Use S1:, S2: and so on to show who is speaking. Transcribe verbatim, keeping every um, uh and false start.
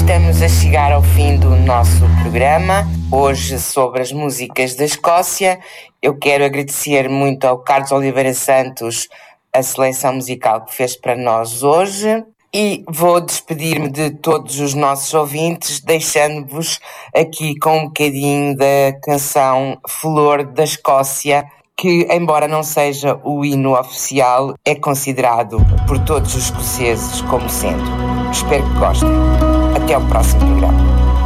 S1: estamos a chegar ao fim do nosso programa, hoje sobre as músicas da Escócia. Eu quero agradecer muito ao Carlos Oliveira Santos a seleção musical que fez para nós hoje e vou despedir-me de todos os nossos ouvintes, deixando-vos aqui com um bocadinho da canção Flor da Escócia, que, embora não seja o hino oficial, é considerado por todos os escoceses como sendo. Espero que gostem. Até ao próximo programa.